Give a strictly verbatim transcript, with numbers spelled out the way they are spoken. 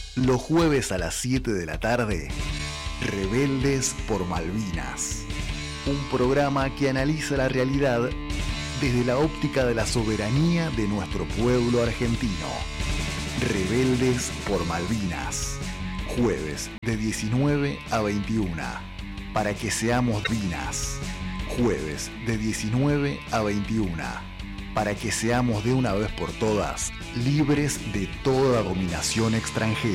Los jueves a las siete de la tarde, Rebeldes por Malvinas. Un programa que analiza la realidad desde la óptica de la soberanía de nuestro pueblo argentino. Rebeldes por Malvinas. Jueves de diecinueve a veintiuna. Para que seamos vinas. Jueves de diecinueve a veintiuna. Para que seamos de una vez por todas libres de toda dominación extranjera.